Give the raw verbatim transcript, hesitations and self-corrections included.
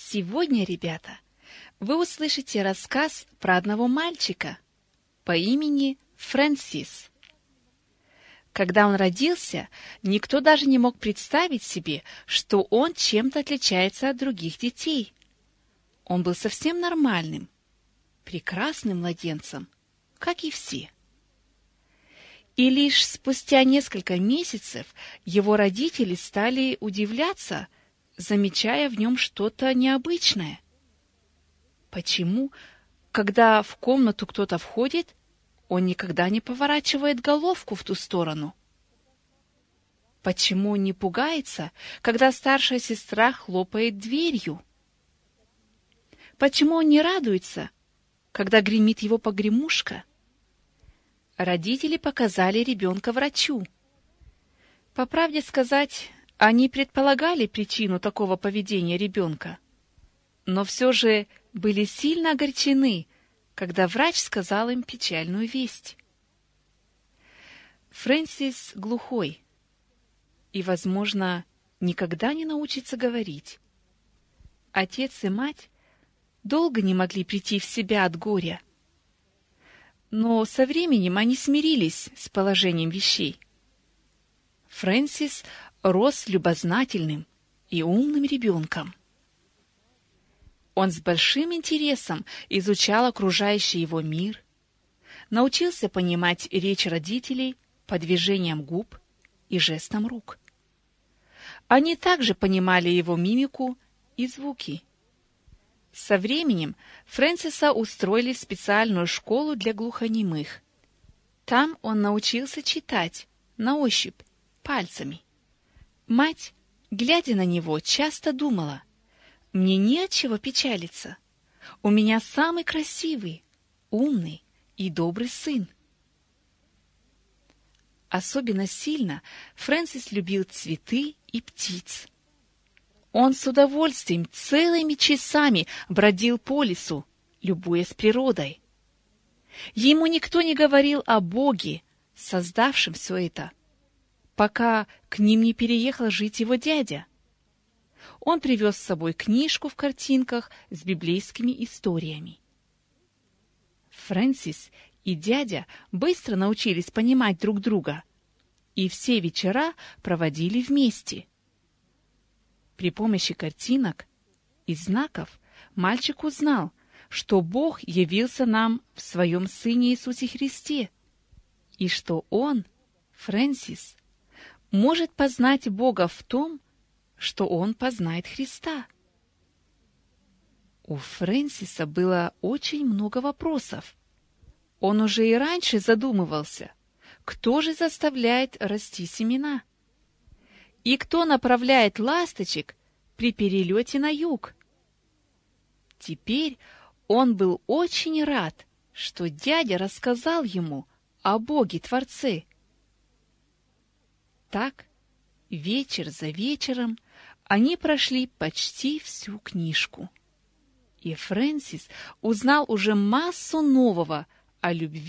Сегодня, ребята, вы услышите рассказ про одного мальчика по имени Фрэнсис. Когда он родился, никто даже не мог представить себе, что он чем-то отличается от других детей. Он был совсем нормальным, прекрасным младенцем, как и все. И лишь спустя несколько месяцев его родители стали удивляться, замечая в нем что-то необычное. Почему, когда в комнату кто-то входит, он никогда не поворачивает головку в ту сторону? Почему он не пугается, когда старшая сестра хлопает дверью? Почему он не радуется, когда гремит его погремушка? Родители показали ребенка врачу. По правде сказать, они предполагали причину такого поведения ребенка, но все же были сильно огорчены, когда врач сказал им печальную весть. Фрэнсис глухой и, возможно, никогда не научится говорить. Отец и мать долго не могли прийти в себя от горя. Но со временем они смирились с положением вещей. Фрэнсис рос любознательным и умным ребенком. Он с большим интересом изучал окружающий его мир, научился понимать речь родителей по движениям губ и жестам рук. Они также понимали его мимику и звуки. Со временем Фрэнсиса устроили в специальную школу для глухонемых. Там он научился читать на ощупь, пальцами. Мать, глядя на него, часто думала: «Мне не от чего печалиться. У меня самый красивый, умный и добрый сын». Особенно сильно Фрэнсис любил цветы и птиц. Он с удовольствием целыми часами бродил по лесу, любуясь природой. Ему никто не говорил о Боге, создавшем все это, пока к ним не переехал жить его дядя. Он привез с собой книжку в картинках с библейскими историями. Фрэнсис и дядя быстро научились понимать друг друга, и все вечера проводили вместе. При помощи картинок и знаков мальчик узнал, что Бог явился нам в своем Сыне Иисусе Христе, и что он, Фрэнсис, может познать Бога в том, что он познает Христа. У Фрэнсиса было очень много вопросов. Он уже и раньше задумывался, кто же заставляет расти семена? И кто направляет ласточек при перелете на юг? Теперь он был очень рад, что дядя рассказал ему о Боге-Творце. Так, вечер за вечером они прошли почти всю книжку. И Фрэнсис узнал уже массу нового о любви